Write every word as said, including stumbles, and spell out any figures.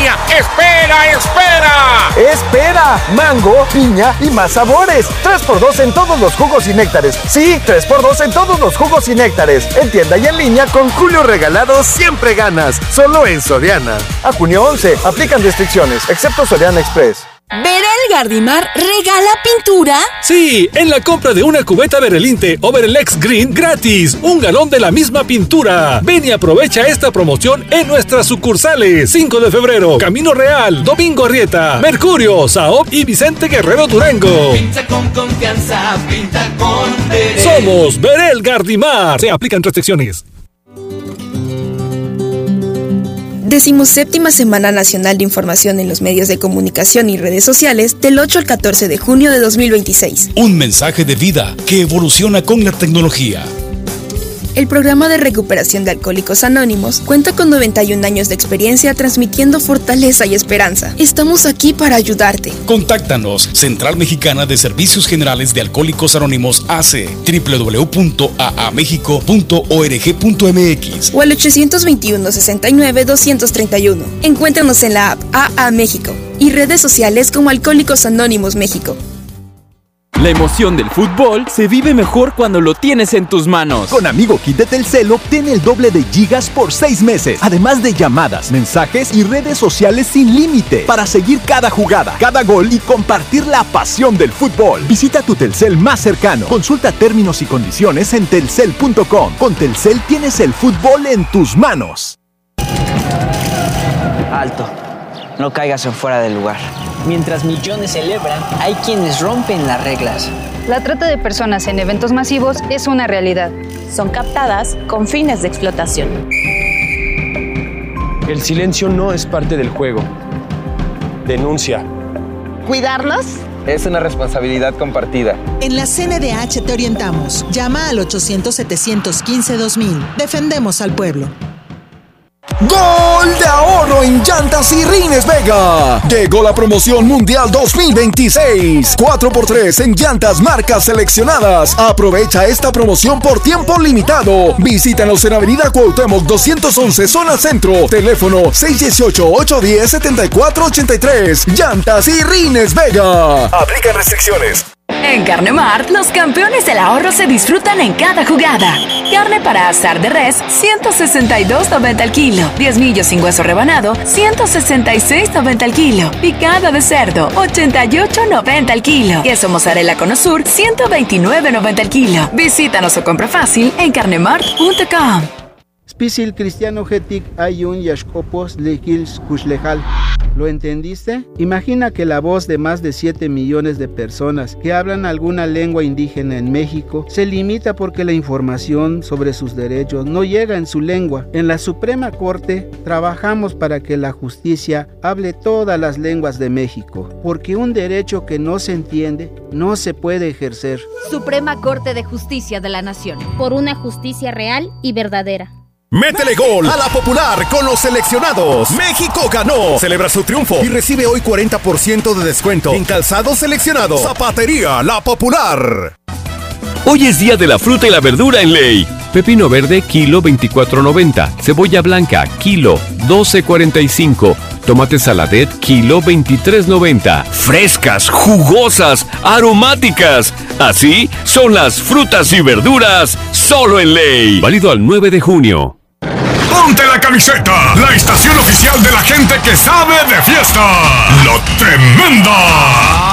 piña. ¡Espera, espera! ¡Espera! Mango, piña y más sabores. tres por dos en todos los jugos y néctares. Sí, tres por dos en todos los jugos y néctares. En tienda y en línea con Julio Regalado siempre ganas. Solo en Soriana. A junio once, aplican restricciones, excepto Soriana Express. ¿Berel Gardimar regala pintura? Sí, en la compra de una cubeta Berelinte o Berelex Green gratis, un galón de la misma pintura. Ven y aprovecha esta promoción en nuestras sucursales. cinco de febrero, Camino Real, Domingo Arrieta, Mercurio, Saop y Vicente Guerrero Durango. Pinta con confianza, pinta con Berel. Somos Berel Gardimar. Se aplican restricciones. Decimoséptima Semana Nacional de Información en los Medios de Comunicación y Redes Sociales del ocho al catorce de junio de dos mil veintiséis. Un mensaje de vida que evoluciona con la tecnología. El programa de recuperación de Alcohólicos Anónimos cuenta con noventa y un años de experiencia transmitiendo fortaleza y esperanza. Estamos aquí para ayudarte. Contáctanos, Central Mexicana de Servicios Generales de Alcohólicos Anónimos A C, doble u doble u doble u punto a a méxico punto org punto m x o al ochocientos veintiuno, sesenta y nueve, doscientos treinta y uno. Encuéntranos en la app A A México y redes sociales como Alcohólicos Anónimos México. La emoción del fútbol se vive mejor cuando lo tienes en tus manos. Con Amigo Kit de Telcel obtiene el doble de gigas por seis meses, además de llamadas, mensajes y redes sociales sin límite para seguir cada jugada, cada gol y compartir la pasión del fútbol. Visita tu Telcel más cercano. Consulta términos y condiciones en telcel punto com. Con Telcel tienes el fútbol en tus manos. Alto, no caigas en fuera del lugar. Mientras millones celebran, hay quienes rompen las reglas. La trata de personas en eventos masivos es una realidad. Son captadas con fines de explotación. El silencio no es parte del juego. Denuncia. ¿Cuidarnos? Es una responsabilidad compartida. En la C N D H te orientamos. Llama al ochocientos, setecientos quince, dos mil. Defendemos al pueblo. ¡Gol de ahorro en Llantas y Rines Vega! Llegó la promoción mundial dos mil veintiséis. cuatro por tres en llantas marcas seleccionadas. Aprovecha esta promoción por tiempo limitado. Visítanos en Avenida Cuauhtémoc doscientos once, zona centro. Teléfono seis uno ocho, ocho uno cero, siete cuatro ocho tres. Llantas y Rines Vega. Aplican restricciones. En Carnemart, los campeones del ahorro se disfrutan en cada jugada. Carne para asar de res, ciento sesenta y dos noventa al kilo. diez millos sin hueso rebanado, ciento sesenta y seis noventa al kilo. Picada de cerdo, ochenta y ocho noventa al kilo. Queso mozzarella con Osur, ciento veintinueve noventa al kilo. Visítanos o compra fácil en carnemart punto com. Spisil cristiano getik ayun yashkopos lekils kushlejal. ¿Lo entendiste? Imagina que la voz de más de siete millones de personas que hablan alguna lengua indígena en México se limita porque la información sobre sus derechos no llega en su lengua. En la Suprema Corte trabajamos para que la justicia hable todas las lenguas de México, porque un derecho que no se entiende no se puede ejercer. Suprema Corte de Justicia de la Nación. Por una justicia real y verdadera. Métele gol a la Popular con los seleccionados. México ganó. Celebra su triunfo y recibe hoy cuarenta por ciento de descuento en calzado seleccionado. Zapatería La Popular. Hoy es día de la fruta y la verdura en Ley. Pepino verde, kilo veinticuatro noventa. Cebolla blanca, kilo doce cuarenta y cinco. Tomate saladet, kilo veintitrés noventa. Frescas, jugosas, aromáticas. Así son las frutas y verduras solo en Ley. Válido al nueve de junio. ¡Ponte la camiseta! La estación oficial de la gente que sabe de fiesta. ¡La Tremenda!